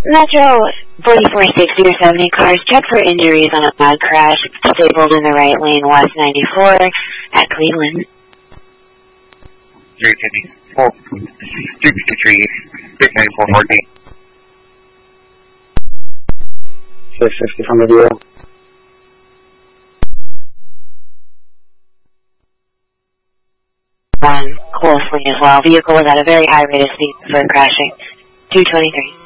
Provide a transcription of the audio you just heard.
Metro 4460 or 70 cars, check for injuries on a bad crash. Disabled in the right lane, West 94 at Cleveland. 354, 253, 69440. 660 from the view. One closely as well. Vehicle was at a very high rate of speed before crashing. 223.